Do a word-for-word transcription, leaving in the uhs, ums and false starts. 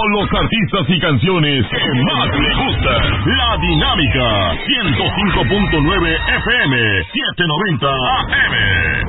con los artistas y canciones que más le gustan. La Dinámica, ciento cinco punto nueve F M, setecientos noventa A M.